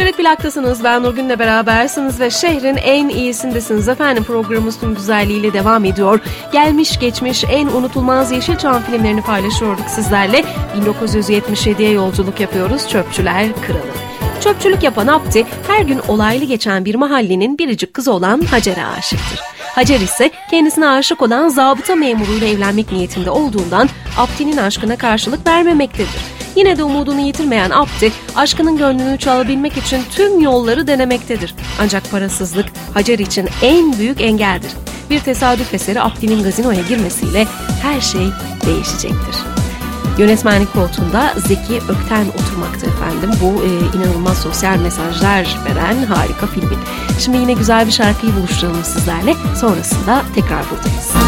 Kırık Plak'tasınız. Ben Nurgün'le berabersiniz ve şehrin en iyisindesiniz efendim. Programımız tüm güzelliğiyle devam ediyor. Gelmiş geçmiş en unutulmaz Yeşilçam filmlerini paylaşıyorduk sizlerle. 1977'ye yolculuk yapıyoruz. Çöpçüler Kralı. Çöpçülük yapan Abdi her gün olaylı geçen bir mahallenin biricik kızı olan Hacer'e aşıktır. Hacer ise kendisine aşık olan zabıta memuruyla evlenmek niyetinde olduğundan Abdi'nin aşkına karşılık vermemektedir. Yine de umudunu yitirmeyen Abdi, aşkının gönlünü çalabilmek için tüm yolları denemektedir. Ancak parasızlık Hacer için en büyük engeldir. Bir tesadüf eseri Abdi'nin gazinoya girmesiyle her şey değişecektir. Yönetmenlik koltuğunda Zeki Ökten oturmakta efendim. Bu inanılmaz sosyal mesajlar veren harika filmin. Şimdi yine güzel bir şarkıyı buluşturalım sizlerle. Sonrasında tekrar buradayız.